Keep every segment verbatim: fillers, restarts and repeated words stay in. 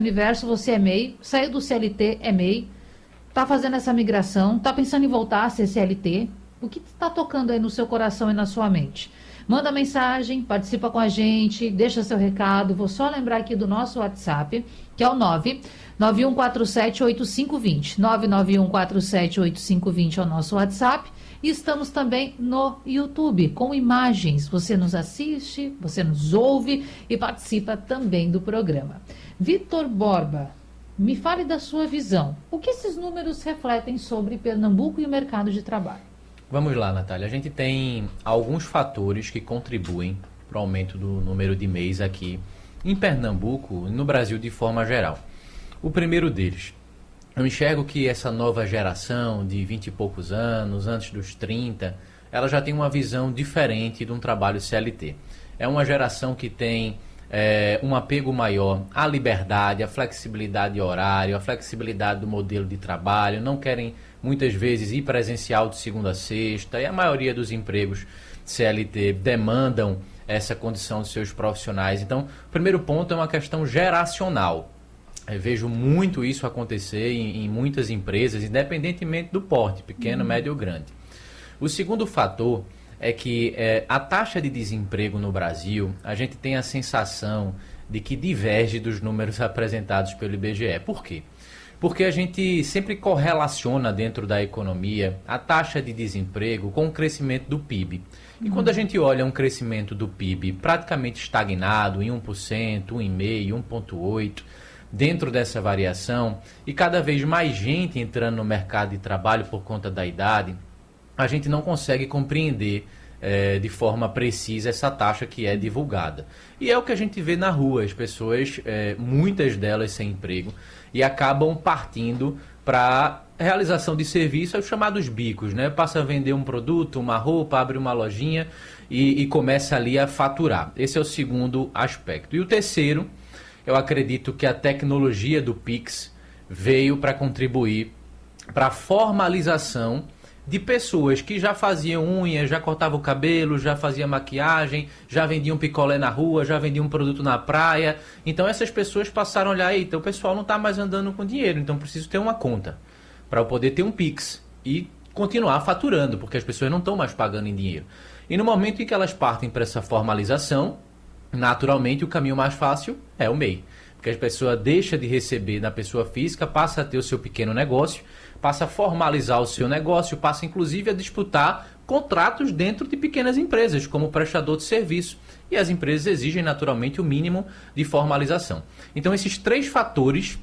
Universo, você é M E I, saiu do C L T, é M E I, está fazendo essa migração, está pensando em voltar a ser C L T, o que está tocando aí no seu coração e na sua mente? Manda mensagem, participa com a gente, deixa seu recado. Vou só lembrar aqui do nosso WhatsApp, que é o nove nove um quatro sete oito cinco dois zero. nove nove um quatro sete oito cinco dois zero é o nosso WhatsApp. E estamos também no YouTube, com imagens. Você nos assiste, você nos ouve e participa também do programa. Vitor Borba, me fale da sua visão. O que esses números refletem sobre Pernambuco e o mercado de trabalho? Vamos lá, Natália. A gente tem alguns fatores que contribuem para o aumento do número de M E Is aqui em Pernambuco e no Brasil de forma geral. O primeiro deles, eu enxergo que essa nova geração de vinte e poucos anos, antes dos trinta, ela já tem uma visão diferente de um trabalho C L T. É uma geração que tem é, um apego maior à liberdade, à flexibilidade de horário, à flexibilidade do modelo de trabalho, não querem muitas vezes ir presencial de segunda a sexta, e a maioria dos empregos C L T demandam essa condição de seus profissionais. Então, o primeiro ponto é uma questão geracional. Eu vejo muito isso acontecer em, em muitas empresas, independentemente do porte, pequeno, uhum. médio ou grande. O segundo fator é que é, a taxa de desemprego no Brasil, a gente tem a sensação de que diverge dos números apresentados pelo I B G E. Por quê? Porque a gente sempre correlaciona dentro da economia a taxa de desemprego com o crescimento do P I B. E uhum. quando a gente olha um crescimento do P I B praticamente estagnado em um por cento, um vírgula cinco por cento, um vírgula oito por cento, dentro dessa variação, e cada vez mais gente entrando no mercado de trabalho por conta da idade, a gente não consegue compreender é, de forma precisa essa taxa que é divulgada. E é o que a gente vê na rua, as pessoas, é, muitas delas sem emprego, e acabam partindo para realização de serviço, os chamados bicos, né? Passa a vender um produto, uma roupa, abre uma lojinha e, e começa ali a faturar. Esse é o segundo aspecto. E o terceiro, eu acredito que a tecnologia do Pix veio para contribuir para a formalização de pessoas que já faziam unha, já cortavam o cabelo, já faziam maquiagem, já vendiam picolé na rua, já vendiam produto na praia. Então essas pessoas passaram a olhar, eita, o pessoal não está mais andando com dinheiro, então preciso ter uma conta para eu poder ter um Pix e continuar faturando, porque as pessoas não estão mais pagando em dinheiro. E no momento em que elas partem para essa formalização, naturalmente o caminho mais fácil é o M E I, porque a pessoa deixa de receber da pessoa física, passa a ter o seu pequeno negócio, passa a formalizar o seu negócio, passa inclusive a disputar contratos dentro de pequenas empresas, como prestador de serviço, e as empresas exigem naturalmente o mínimo de formalização. Então esses três fatores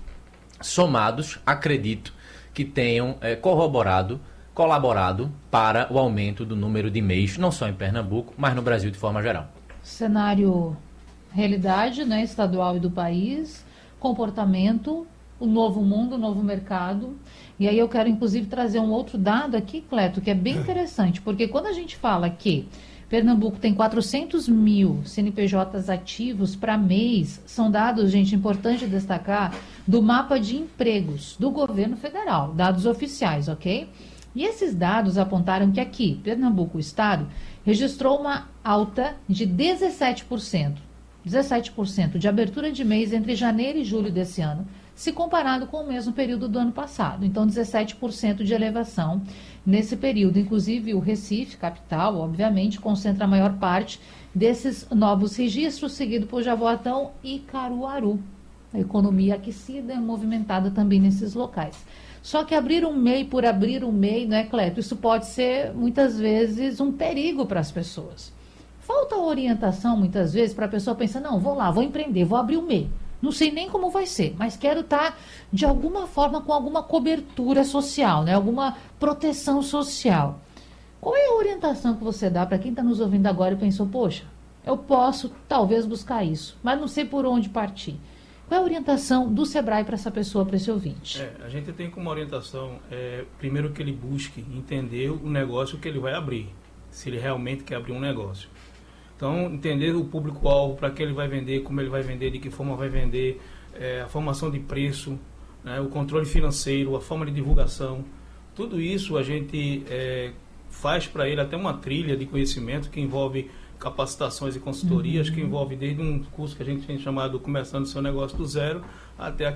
somados, acredito que tenham é, corroborado, colaborado para o aumento do número de M E Is, não só em Pernambuco, mas no Brasil de forma geral. Cenário, realidade, né, estadual e do país, comportamento, o novo mundo, o novo mercado. E aí eu quero, inclusive, trazer um outro dado aqui, Cleto, que é bem interessante, porque quando a gente fala que Pernambuco tem quatrocentos mil C N P Js ativos para mês, são dados, gente, importante destacar, do mapa de empregos do governo federal, dados oficiais, ok? E esses dados apontaram que aqui, Pernambuco, o estado, registrou uma alta de dezessete por cento, dezessete por cento de abertura de mês entre janeiro e julho desse ano, se comparado com o mesmo período do ano passado. Então, dezessete por cento de elevação nesse período. Inclusive, o Recife, capital, obviamente, concentra a maior parte desses novos registros, seguido por Jaboatão e Caruaru. A economia aquecida e movimentada também nesses locais. Só que abrir um M E I por abrir um M E I, né, Cleto? Isso pode ser, muitas vezes, um perigo para as pessoas. Falta orientação, muitas vezes, para a pessoa pensar, não, vou lá, vou empreender, vou abrir um M E I. Não sei nem como vai ser, mas quero estar, de alguma forma, com alguma cobertura social, né? Alguma proteção social. Qual é a orientação que você dá para quem está nos ouvindo agora e pensou, poxa, eu posso, talvez, buscar isso, mas não sei por onde partir? Qual é a orientação do Sebrae para essa pessoa, para esse ouvinte? É, a gente tem como orientação, é, primeiro que ele busque entender o negócio que ele vai abrir, se ele realmente quer abrir um negócio. Então, entender o público-alvo, para que ele vai vender, como ele vai vender, de que forma vai vender, é, a formação de preço, né, o controle financeiro, a forma de divulgação, tudo isso a gente é, faz para ele até uma trilha de conhecimento que envolve capacitações e consultorias, uhum. que envolve desde um curso que a gente tem chamado Começando Seu Negócio do Zero, até